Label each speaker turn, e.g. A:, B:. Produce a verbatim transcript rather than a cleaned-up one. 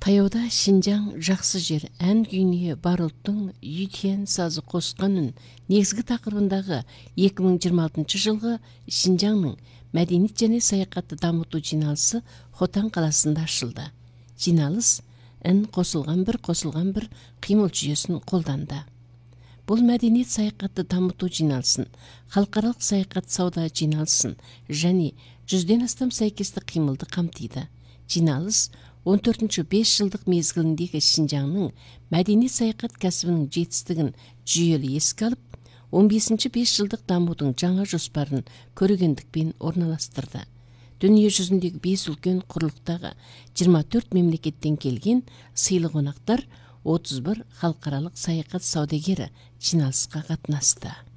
A: Таяуда Шинжаң жақсы жер ән күйіне бар ұлттың Ютен сазы қосқан үн негізгі тақырыбындағы екі мың жиырма алтыншы жылғы Шинжаңның мәдениет және саяхатты дамыту жиналысы Хотан қаласында ашылды. Жиналыс ән қосылған бір қосылған бір қимыл жүйесін қолданды. Бұл мәдениет саяхатты дамыту жиналысын, халықаралық саяхат сауда жиналысын және жүзден астам сәйкестік қимылды қамтиды. Жиналыс он төртінші бес жылдық мезгіліндегі Шинжаңның мәдениет саяхат кәсібінің жетістігін жүйелі еске алып, он бесінші бес жылдық дамудың жаңа жоспарын көрегендікпен орналастырды. Дүние жүзіндегі бес үлкен құрлықтағы жиырма төрт мемлекеттен келген сыйлы қонақтар отыз бір халықаралық саяхат саудагері жиналысқа қатынасты.